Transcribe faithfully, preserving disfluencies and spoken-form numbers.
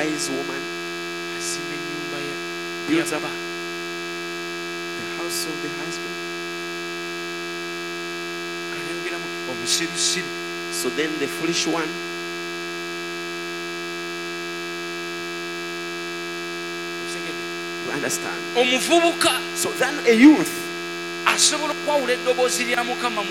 wise woman builds up the house of the husband. So then the foolish one you understand. So then a youth